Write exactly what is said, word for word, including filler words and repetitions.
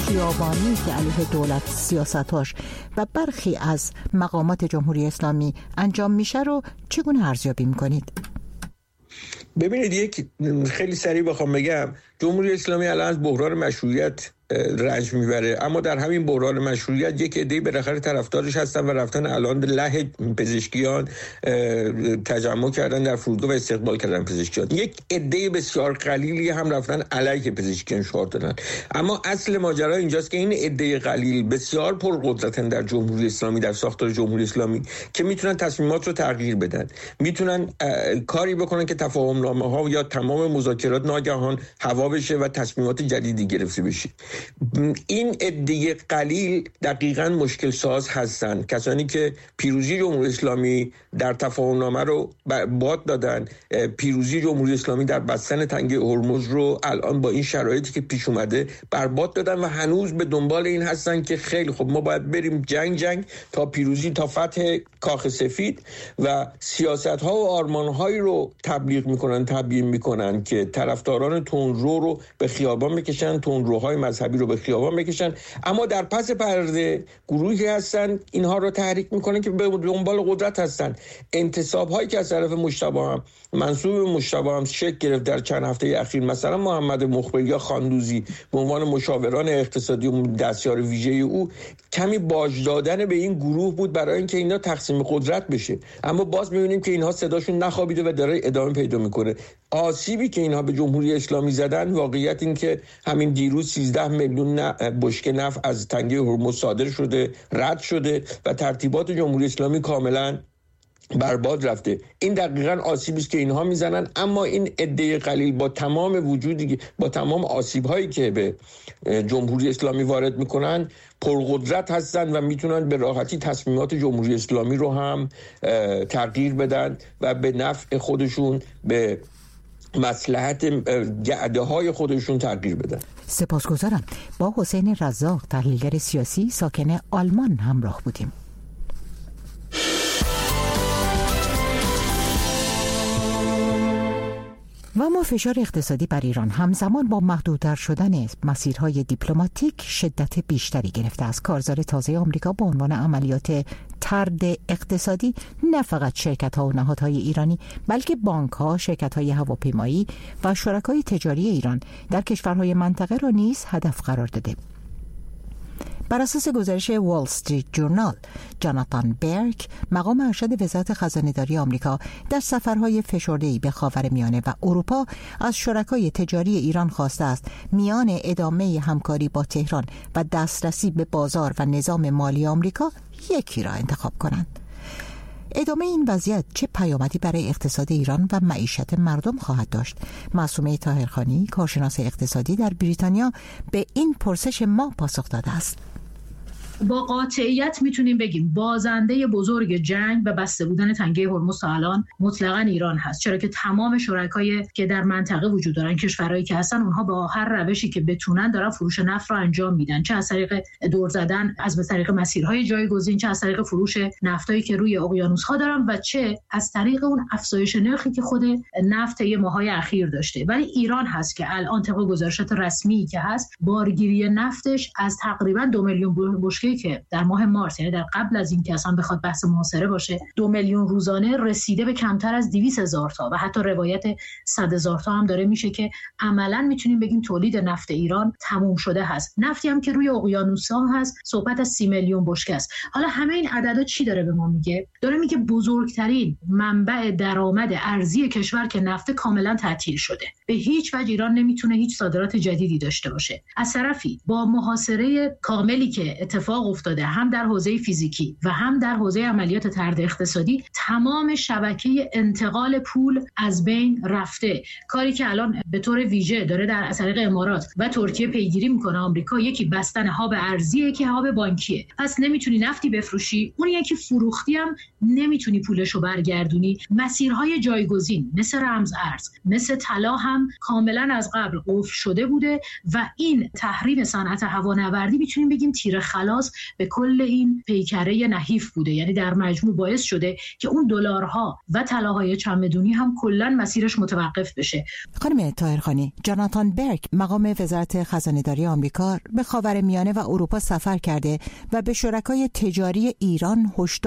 خیابانی که علیه دولت، سیاستاش و برخی از مقامات جمهوری اسلامی انجام میشه رو چگونه ارزیابی میکنید؟ ببینید، یک خیلی سریع بخوام بگم، جمهوری اسلامی الان از بحران مشروعیت رنج میبره، اما در همین بحران مشروعیت یک عده‌ای بالاخره طرفدارش هستن و رفتن الان له پزشکیان تجمع کردن در فرودگاه و استقبال کردن پزشکیان. یک عده بسیار قلیلی هم رفتن علیه پزشکیان شعار دادن. اما اصل ماجرا اینجاست که این عده قلیل بسیار پرقدرتن در جمهوری اسلامی، در ساختار جمهوری اسلامی، که میتونن تصمیمات رو تغییر بدن، میتونن کاری بکنن که تفاهم نامه ها یا تمام مذاکرات ناگهان هوا بشه و تصمیمات جدیدی گرفته بشه. این عده قلیل دقیقاً مشکل ساز هستند، کسانی که پیروزی جمهوری اسلامی در تفاهم نامه رو باد دادن، پیروزی جمهوری اسلامی در بستن تنگه هرمز رو الان با این شرایطی که پیش اومده برباد دادن و هنوز به دنبال این هستن که خیلی خب ما باید بریم جنگ جنگ تا پیروزی، تا فتح کاخ سفید، و سیاست ها و آرمان هایی رو تبلیغ میکنن، تبیین میکنن که طرفداران تندرو رو به خیابان بکشن، تندروهای مذهبی رو به خیابان بکشن. اما در پس پرده گروهی هستن اینها رو تحریک میکنن که به دنبال قدرت هستن. انتصاب هایی که از طرف مجتبی هم منسوب مجتبی هم شکل گرفت در چند هفته اخیر، مثلا محمد مخبر یا خاندوزی به عنوان مشاوران اقتصادی و دستیار ویژه او، کمی باج دادن به این گروه بود برای اینکه اینا تقسیم قدرت بشه. اما باز میبینیم که اینها صداشون نخوابیده و داره ادامه پیدا میکنه. آسیبی که اینها به جمهوری اسلامی زدن، واقعیت این که همین دیروز سیزده میلیون بشکه نفت از تنگه هرمز صادر شده، رد شده و ترتیبات جمهوری اسلامی کاملا برباد رفته. این دقیقاً آسیبی است که اینها میزنن. اما این عده قلیل با تمام وجودی، با تمام آسیب‌هایی که به جمهوری اسلامی وارد میکنن، پرقدرت هستن و میتونن به راحتی تصمیمات جمهوری اسلامی رو هم تغییر بدن و به نفع خودشون، به مصلحت جعده های خودشون تغییر بدن. سپاسگزارم. با حسین رزاق، تحلیلگر سیاسی ساکن آلمان همراه بودیم. و اما فشار اقتصادی بر ایران همزمان با محدودتر شدن مسیرهای دیپلماتیک شدت بیشتری گرفته است. کارزار تازه آمریکا با عنوان عملیات طرد اقتصادی نه فقط شرکت‌ها و نهادهای ایرانی، بلکه بانک‌ها، شرکت‌های هواپیمایی و شرکای تجاری ایران در کشورهای منطقه را نیز هدف قرار داده. بر اساس گزارش وال استریت جورنال، جاناتان برک، مقام ارشد وزارت خزانه‌داری آمریکا، در سفرهای فشرده‌ای به خاورمیانه و اروپا از شرکای تجاری ایران خواسته است میان ادامه همکاری با تهران و دسترسی به بازار و نظام مالی آمریکا یکی را انتخاب کنند. ادامه این وضعیت چه پیامدی برای اقتصاد ایران و معیشت مردم خواهد داشت؟ معصومه طاهرخانی، کارشناس اقتصادی در بریتانیا، به این پرسش ما پاسخ داده است. با قاطعیت میتونیم بگیم بازنده بزرگ جنگ و بسته بودن تنگه هرمز تا الان مطلقاً ایران هست، چرا که تمام شرکایی که در منطقه وجود دارن، کشورهایی که هستن، اونها با هر روشی که بتونن دارن فروش نفت رو انجام میدن، چه از طریق دور زدن از به طریق مسیرهای جایگزین، چه از طریق فروش نفتایی که روی اقیانوس‌ها دارن و چه از طریق اون افزایش نرخی که خود نفت یه ماهای اخیر داشته. ولی ایران هست که الان طبق گزارشات رسمی که هست، بارگیری نفتش از تقریباً دو میلیون بشکه که در ماه مارس، یعنی در قبل از اینکه اصلا بخواد بحث محاصره باشه، دو میلیون روزانه رسیده به کمتر از دویست هزار تا و حتی روایت صد هزار تا هم داره میشه که عملاً میتونیم بگیم تولید نفت ایران تموم شده هست. نفتی هم که روی اقیانوس‌ها هست، صحبت از سی میلیون بشکه است. حالا همه این عددا چی داره به ما میگه؟ داره میگه بزرگترین منبع درآمد ارزی کشور که نفت کاملاً تعطیل شده. به هیچ وجه ایران نمیتونه هیچ صادرات جدیدی داشته باشه. از طرفی با محاصره کاملی که اتفاق افتاده، هم در حوزه فیزیکی و هم در حوزه عملیات طرد اقتصادی، تمام شبکه انتقال پول از بین رفته. کاری که الان به طور ویژه داره در طریق امارات و ترکیه پیگیری میکنه آمریکا، یکی بستن هاب ارزیه که هاب بانکیه. پس نمیتونی نفتی بفروشی، اون یکی فروختی هم نمیتونی پولشو برگردونی. مسیرهای جایگزین مثل رمز ارز، مثل طلا هم کاملا از قبل قفل شده بوده و این تحریم صنعت هوانوردی میتونیم بگیم تیر خلاص حماس به کل این پیکره نحیف بوده. یعنی در مجموع باعث شده که اون دلارها و طلاهای چمدونی هم کلا مسیرش متوقف بشه. خانم طاهرخانی، جاناتان برک مقام وزارت خزانه‌داری آمریکا به خاورمیانه و اروپا سفر کرده و به شرکای تجاری ایران هشدار